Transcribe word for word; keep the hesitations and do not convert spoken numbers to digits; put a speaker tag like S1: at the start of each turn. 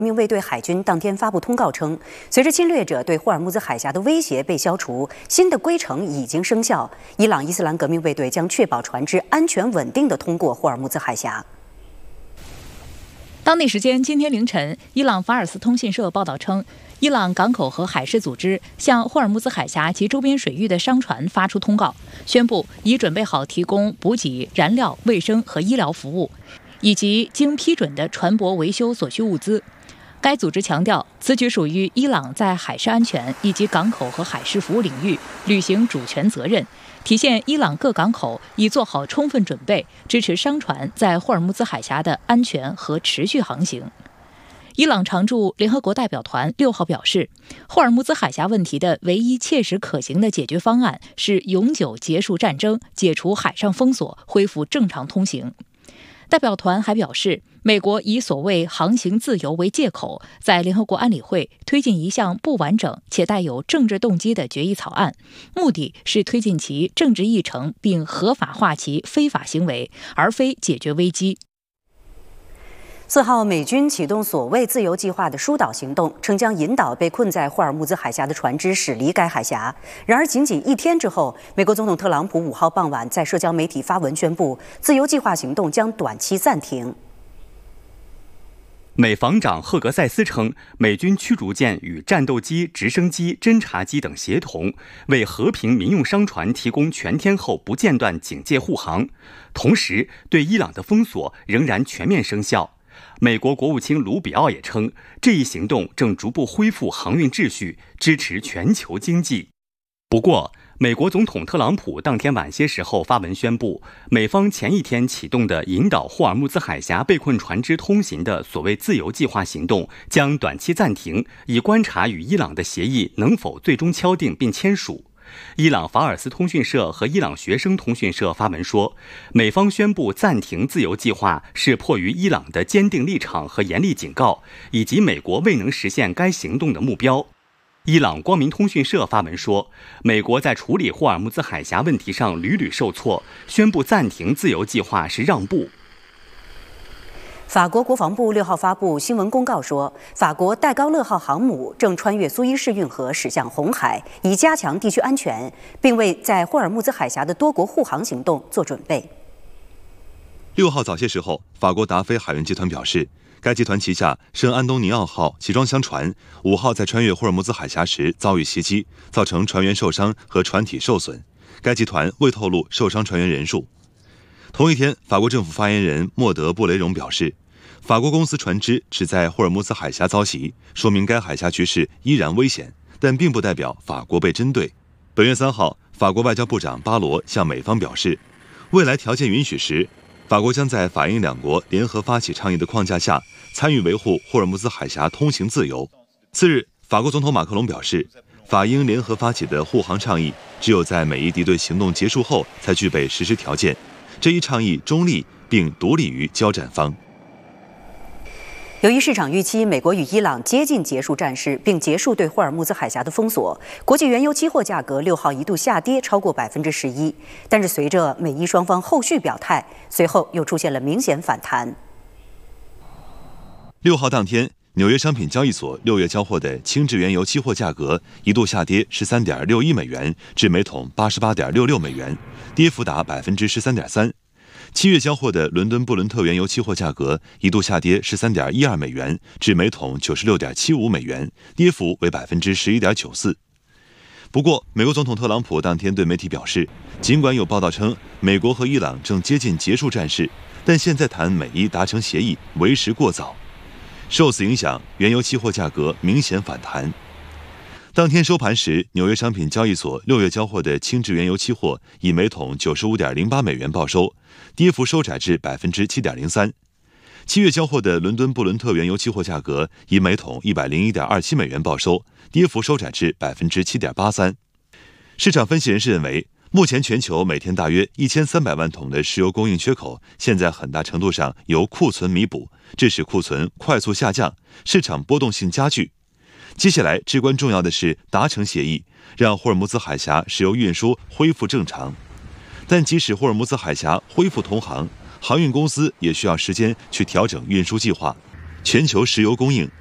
S1: 革命卫队海军当天发布通告称，随着侵略者对霍尔木兹海峡的威胁被消除，新的规程已经生效。伊朗伊斯兰革命卫队将确保船只安全稳定地通过霍尔木兹海峡。
S2: 当地时间今天凌晨，伊朗法尔斯通讯社报道称，伊朗港口和海事组织向霍尔木兹海峡及周边水域的商船发出通告，宣布已准备好提供补给、燃料、卫生和医疗服务，以及经批准的船舶维修所需物资。该组织强调，此举属于伊朗在海事安全以及港口和海事服务领域履行主权责任，体现伊朗各港口已做好充分准备，支持商船在霍尔木兹海峡的安全和持续航行。伊朗常驻联合国代表团六号表示，霍尔木兹海峡问题的唯一切实可行的解决方案是永久结束战争，解除海上封锁，恢复正常通行。代表团还表示，美国以所谓航行自由为借口，在联合国安理会推进一项不完整且带有政治动机的决议草案，目的是推进其政治议程并合法化其非法行为，而非解决危机。
S1: 四号，美军启动所谓自由计划的疏导行动，称将引导被困在霍尔木兹海峡的船只驶离该海峡。然而，仅仅一天之后，美国总统特朗普五号傍晚在社交媒体发文宣布，自由计划行动将短期暂停。
S3: 美防长赫格塞斯称，美军驱逐舰与战斗机、直升机、侦察机等协同，为和平民用商船提供全天候不间断警戒护航。同时，对伊朗的封锁仍然全面生效。美国国务卿卢比奥也称，这一行动正逐步恢复航运秩序，支持全球经济。不过，美国总统特朗普当天晚些时候发文宣布，美方前一天启动的引导霍尔木兹海峡被困船只通行的所谓自由计划行动将短期暂停，以观察与伊朗的协议能否最终敲定并签署。伊朗法尔斯通讯社和伊朗学生通讯社发文说，美方宣布暂停自由计划是迫于伊朗的坚定立场和严厉警告，以及美国未能实现该行动的目标。伊朗光明通讯社发文说，美国在处理霍尔木兹海峡问题上屡屡受挫，宣布暂停自由计划是让步。
S1: 法国国防部六号发布新闻公告说，法国戴高乐号航母正穿越苏伊士运河驶向红海，以加强地区安全，并为在霍尔木兹海峡的多国护航行动做准备。
S4: 六号早些时候，法国达菲海运集团表示，该集团旗下圣安东尼奥号集装箱船五号在穿越霍尔木兹海峡时遭遇袭击，造成船员受伤和船体受损。该集团未透露受伤船员人数。同一天，法国政府发言人莫德布雷荣表示，法国公司船只只在霍尔木兹海峡遭袭，说明该海峡局势依然危险，但并不代表法国被针对。本月三号，法国外交部长巴罗向美方表示，未来条件允许时，法国将在法英两国联合发起倡议的框架下，参与维护霍尔木兹海峡通行自由。次日，法国总统马克龙表示，法英联合发起的护航倡议只有在美伊敌对行动结束后才具备实施条件，这一倡议中立并独立于交战方。
S1: 由于市场预期美国与伊朗接近结束战事，并结束对霍尔木兹海峡的封锁，国际原油期货价格六号一度下跌超过百分之十一。但是随着美伊双方后续表态，随后又出现了明显反弹。
S4: 六号当天，纽约商品交易所六月交货的轻质原油期货价格一度下跌十三点六一美元至每桶八十八点六六美元，跌幅达百分之十三点三。七月交货的伦敦布伦特原油期货价格一度下跌十三点一二美元至每桶九十六点七五美元，跌幅为百分之十一点九四。不过，美国总统特朗普当天对媒体表示，尽管有报道称美国和伊朗正接近结束战事，但现在谈美伊达成协议为时过早。受此影响，原油期货价格明显反弹。当天收盘时，纽约商品交易所六月交货的轻质原油期货以每桶九十五点零八美元报收，跌幅收窄至百分之七点零三。七月交货的伦敦布伦特原油期货价格以每桶一百零一点二七美元报收，跌幅收窄至百分之七点八三。市场分析人士认为，目前全球每天大约一千三百万桶的石油供应缺口，现在很大程度上由库存弥补，致使库存快速下降，市场波动性加剧。接下来至关重要的是达成协议，让霍尔木兹海峡石油运输恢复正常。但即使霍尔木兹海峡恢复通航，航运公司也需要时间去调整运输计划。全球石油供应